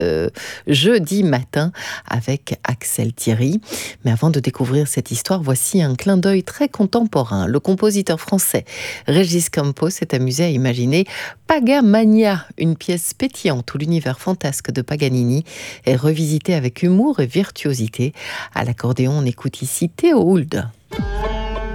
jeudi matin avec Axel Thierry. Mais avant de découvrir cette histoire, voici un clin d'œil très contemporain. Le compositeur français Régis Campos s'est amusé à imaginer Pagamania, une pièce pétillante où l'univers fantasque de Paganini est revisité avec humour et virtuosité. À l'accordéon, on écoute ici Théo Hould.